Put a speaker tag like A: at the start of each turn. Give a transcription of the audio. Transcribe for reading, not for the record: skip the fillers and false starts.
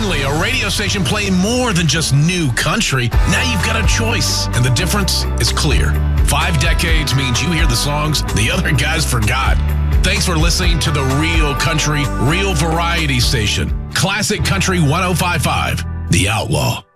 A: Finally, a radio station playing more than just new country. Now you've got a choice, and the difference is clear. 5 decades means you hear the songs the other guys forgot. Thanks for listening to the Real Country, Real Variety Station. Classic Country 105.5, The Outlaw.